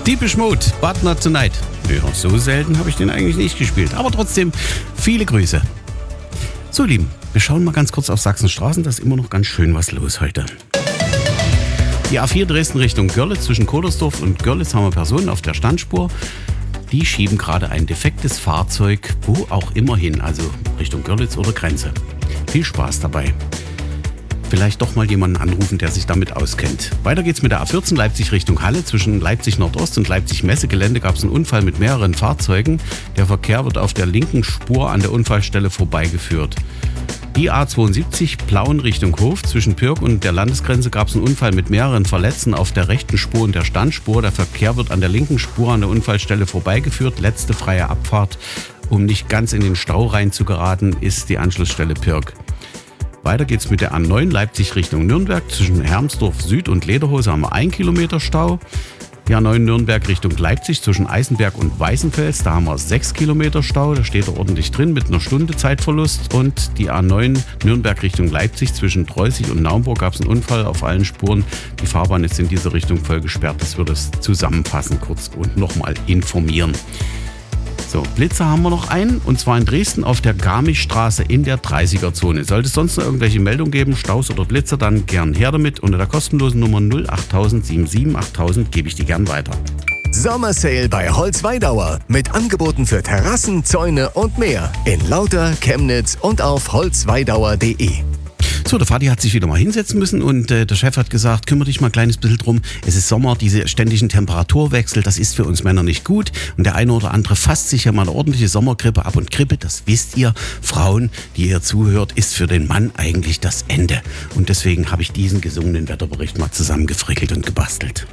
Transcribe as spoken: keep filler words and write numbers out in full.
Depeche Mode, But Not Tonight. Ja, so selten habe ich den eigentlich nicht gespielt. Aber trotzdem, viele Grüße. So, Lieben, wir schauen mal ganz kurz auf Sachsenstraßen. Da ist immer noch ganz schön was los heute. Die A vier Dresden Richtung Görlitz, zwischen Kodersdorf und Görlitz haben wir Personen auf der Standspur. Die schieben gerade ein defektes Fahrzeug, wo auch immer hin, also Richtung Görlitz oder Grenze. Viel Spaß dabei. Vielleicht doch mal jemanden anrufen, der sich damit auskennt. Weiter geht's mit der A vierzehn Leipzig Richtung Halle. Zwischen Leipzig Nordost und Leipzig Messegelände gab es einen Unfall mit mehreren Fahrzeugen. Der Verkehr wird auf der linken Spur an der Unfallstelle vorbeigeführt. Die A zweiundsiebzig Plauen Richtung Hof. Zwischen Pürg und der Landesgrenze gab es einen Unfall mit mehreren Verletzten auf der rechten Spur und der Standspur. Der Verkehr wird an der linken Spur an der Unfallstelle vorbeigeführt. Letzte freie Abfahrt, um nicht ganz in den Stau rein zu geraten, ist die Anschlussstelle Pürg. Weiter geht's mit der A neun Leipzig Richtung Nürnberg. Zwischen Hermsdorf Süd und Lederhose haben wir ein Kilometer Stau. Die A neun Nürnberg Richtung Leipzig zwischen Eisenberg und Weißenfels, da haben wir sechs Kilometer Stau. Da steht er ordentlich drin mit einer Stunde Zeitverlust. Und die A neun Nürnberg Richtung Leipzig zwischen Treusig und Naumburg gab es einen Unfall auf allen Spuren. Die Fahrbahn ist in diese Richtung voll gesperrt. Das wird es zusammenfassen kurz und nochmal informieren. So, Blitzer haben wir noch einen, und zwar in Dresden auf der Garmischstraße in der dreißiger-Zone. Sollte es sonst noch irgendwelche Meldungen geben, Staus oder Blitzer, dann gern her damit. Unter der kostenlosen Nummer null acht null sieben sieben achttausend gebe ich die gern weiter. Sommersale bei Holzweidauer mit Angeboten für Terrassen, Zäune und mehr in Lauter, Chemnitz und auf holzweidauer punkt de. So, der Vati hat sich wieder mal hinsetzen müssen und äh, der Chef hat gesagt, kümmere dich mal ein kleines bisschen drum. Es ist Sommer, diese ständigen Temperaturwechsel, das ist für uns Männer nicht gut. Und der eine oder andere fasst sich ja mal eine ordentliche Sommergrippe ab. Und Grippe, das wisst ihr, Frauen, die ihr zuhört, ist für den Mann eigentlich das Ende. Und deswegen habe ich diesen gesungenen Wetterbericht mal zusammengefrickelt und gebastelt.